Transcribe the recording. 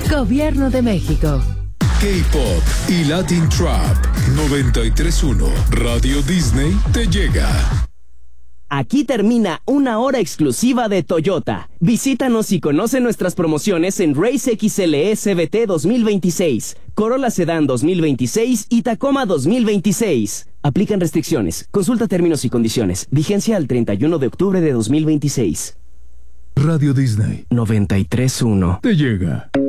Gobierno de México. K-Pop y Latin Trap 93.1 Radio Disney te llega. Aquí termina una hora exclusiva de Toyota. Visítanos y conoce nuestras promociones en Race XLE CVT 2026, Corolla Sedan 2026 y Tacoma 2026. Aplican restricciones. Consulta términos y condiciones. Vigencia al 31 de octubre de 2026. Radio Disney 93.1 te llega.